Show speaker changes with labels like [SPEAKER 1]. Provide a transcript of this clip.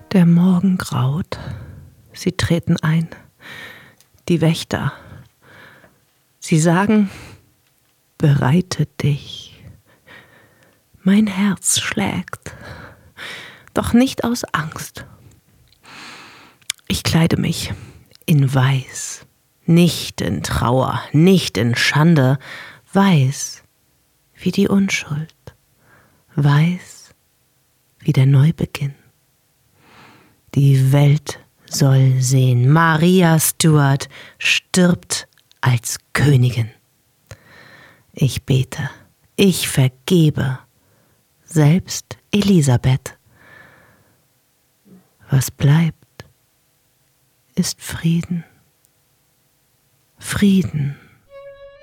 [SPEAKER 1] Der Morgen graut, sie treten ein, die Wächter. Sie sagen, bereite dich. Mein Herz schlägt, doch nicht aus Angst. Ich kleide mich in Weiß, nicht in Trauer, nicht in Schande, weiß wie die Unschuld, weiß wie der Neubeginn. Die Welt soll sehen, Maria Stuart stirbt als Königin. Ich bete, ich vergebe, selbst Elisabeth. Was bleibt, ist Frieden, Frieden.